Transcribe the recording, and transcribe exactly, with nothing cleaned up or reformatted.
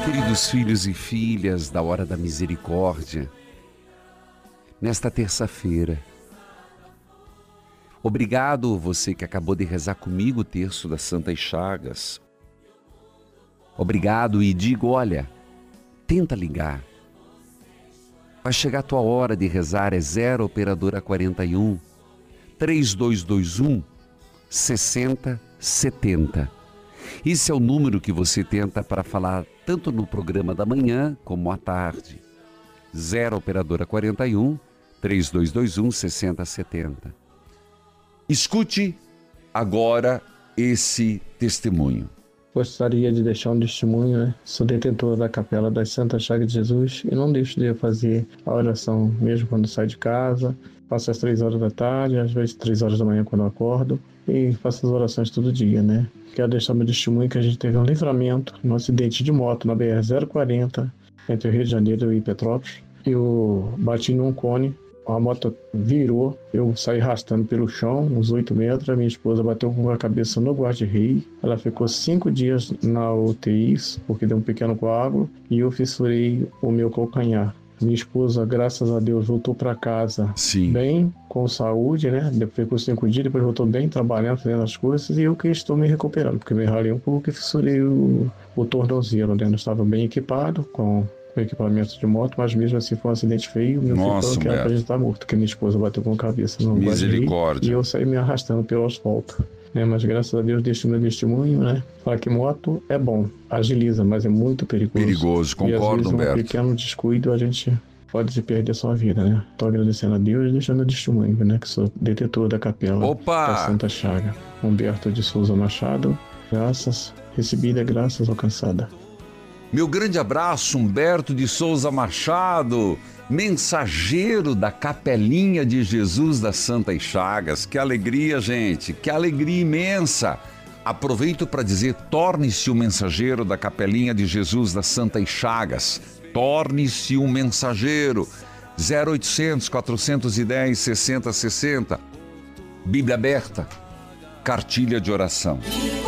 Queridos filhos e filhas da Hora da Misericórdia, nesta terça-feira, obrigado você que acabou de rezar comigo o terço das Santas Chagas. Obrigado e digo, olha, tenta ligar. Vai chegar a tua hora de rezar, é zero operadora quarenta e um, três dois dois um, sessenta setenta. Esse é o número que você tenta para falar tanto no programa da manhã como à tarde. zero operadora quarenta e um, três dois dois um, sessenta setenta. Escute agora esse testemunho. Gostaria de deixar um testemunho, né? Sou detentor da Capela das Santas Chagas de Jesus e não deixo de fazer a oração mesmo quando saio de casa. Faço às três horas da tarde, às vezes três horas da manhã quando eu acordo, e faço as orações todo dia, né? Quero deixar meu testemunho que a gente teve um livramento num acidente de moto na B R zero quarenta entre o Rio de Janeiro e Petrópolis. Eu bati num cone, a moto virou, eu saí arrastando pelo chão, uns oito metros, a minha esposa bateu com a cabeça no guarda-rei, ela ficou cinco dias na U T I, porque deu um pequeno coágulo, e eu fissurei o meu calcanhar. Minha esposa, graças a Deus, voltou para casa Sim. bem, com saúde, né? Depois ficou cinco dias, depois voltou bem, trabalhando, fazendo as coisas, e eu que estou me recuperando, porque me ralei um pouco e fissurei o, o tornozelo, né? Eu estava bem equipado com com equipamento de moto, mas mesmo assim foi um acidente feio. Meu Nossa, filho falou que era pra gente estar morto, porque minha esposa bateu com a cabeça no Misericórdia. e eu saí me arrastando pelo asfalto. Né? Mas graças a Deus deixo meu testemunho, né? Falar que moto é bom, agiliza, mas é muito perigoso. Perigoso, concordo, e às vezes, Humberto. Um pequeno descuido a gente pode se perder a sua vida, né? Estou agradecendo a Deus e deixando o testemunho, né? Que sou detetor da Capela Opa! da Santa Chaga. Humberto de Souza Machado. Graças recebida, graças alcançada. Meu grande abraço, Humberto de Souza Machado, mensageiro da Capelinha de Jesus das Santas Chagas. Que alegria, gente, que alegria imensa. Aproveito para dizer, torne-se o mensageiro da Capelinha de Jesus das Santas Chagas. Torne-se um mensageiro. zero oitocentos, quatrocentos e dez, sessenta sessenta. Bíblia aberta, cartilha de oração.